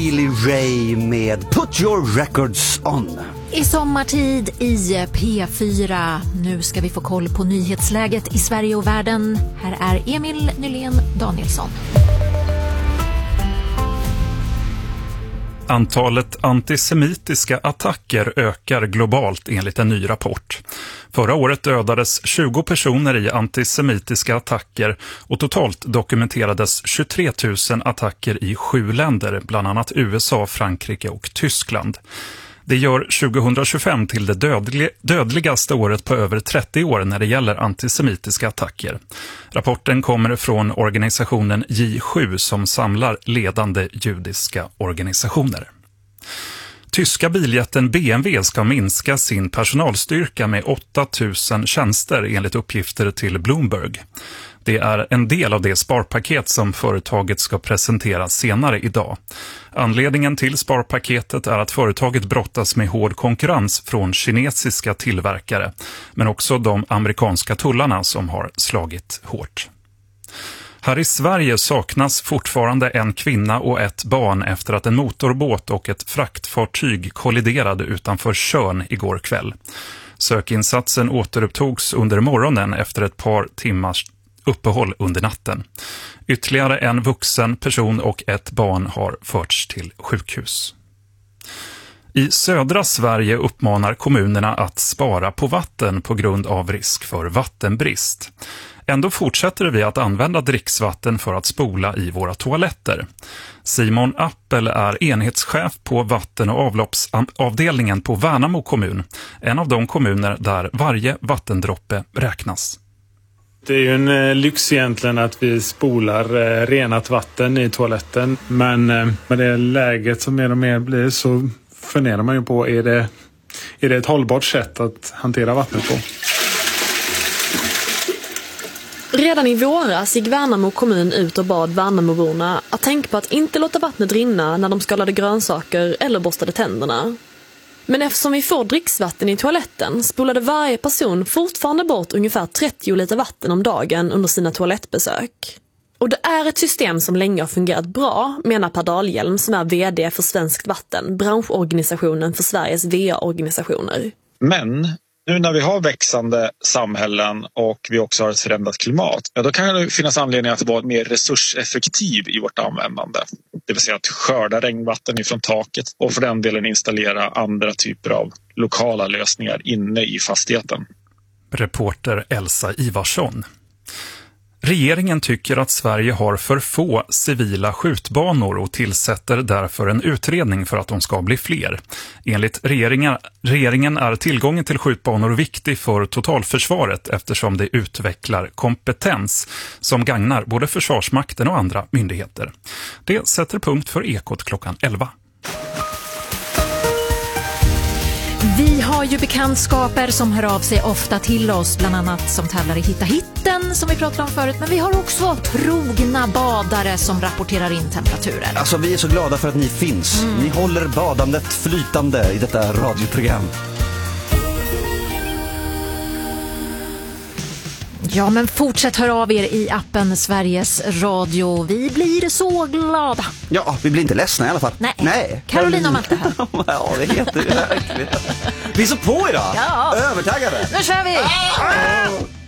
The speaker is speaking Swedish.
Billy Ray med Put Your Records On. I sommartid i P4. Nu ska vi få koll på nyhetsläget i Sverige och världen. Här är Emil Nylén Danielsson. Antalet antisemitiska attacker ökar globalt enligt en ny rapport. Förra året dödades 20 personer i antisemitiska attacker och totalt dokumenterades 23 000 attacker i 7 länder, bland annat USA, Frankrike och Tyskland. Det gör 2025 till det dödligaste året på över 30 år när det gäller antisemitiska attacker. Rapporten kommer från organisationen J7 som samlar ledande judiska organisationer. Tyska biljätten BMW ska minska sin personalstyrka med 8 000 tjänster enligt uppgifter till Bloomberg. Det är en del av det sparpaket som företaget ska presentera senare idag. Anledningen till sparpaketet är att företaget brottas med hård konkurrens från kinesiska tillverkare, men också de amerikanska tullarna som har slagit hårt. Här i Sverige saknas fortfarande en kvinna och ett barn efter att en motorbåt och ett fraktfartyg kolliderade utanför Tjörn igår kväll. Sökinsatsen återupptogs under morgonen efter ett par timmars uppehåll under natten. Ytterligare en vuxen person och ett barn har förts till sjukhus. I södra Sverige uppmanar kommunerna att spara på vatten på grund av risk för vattenbrist. Ändå fortsätter vi att använda dricksvatten för att spola i våra toaletter. Simon Appel är enhetschef på vatten- och avloppsavdelningen på Värnamo kommun, en av de kommuner där varje vattendroppe räknas. Det är ju en lyx egentligen att vi spolar renat vatten i toaletten. Men med det läget som mer och mer blir så funderar man ju på, är det ett hållbart sätt att hantera vattnet på? Redan i våras gick Värnamo kommun ut och bad Värnamoborna att tänka på att inte låta vattnet rinna när de skalade grönsaker eller borstade tänderna. Men eftersom vi får dricksvatten i toaletten spolade varje person fortfarande bort ungefär 30 liter vatten om dagen under sina toalettbesök. Och det är ett system som länge har fungerat bra, menar Per Dahlhjelm som är vd för Svenskt Vatten, branschorganisationen för Sveriges VA-organisationer. Men nu när vi har växande samhällen och vi också har ett förändrat klimat, då kan det finnas anledning att vara mer resurseffektiv i vårt användande. Det vill säga att skörda regnvatten ifrån taket och för den delen installera andra typer av lokala lösningar inne i fastigheten. Reporter Elsa Ivarsson. Regeringen tycker att Sverige har för få civila skjutbanor och tillsätter därför en utredning för att de ska bli fler. Enligt regeringen är tillgången till skjutbanor viktig för totalförsvaret eftersom det utvecklar kompetens som gagnar både Försvarsmakten och andra myndigheter. Det sätter punkt för Ekot klockan 11. Vi har ju bekantskaper som hör av sig ofta till oss, bland annat som tävlar i Hitta Hitten som vi pratade om förut, men vi har också trogna badare som rapporterar in temperaturer. Alltså vi är så glada för att ni finns. Ni håller badandet flytande i detta radioprogram. Ja, men fortsätt höra av er i appen Sveriges Radio. Vi blir så glada. Ja, vi blir inte ledsna i alla fall. Nej. Carolina och Malte här. Ja, det heter det verkligen. Vi är så på idag. Ja. Övertaggade. Nu kör vi!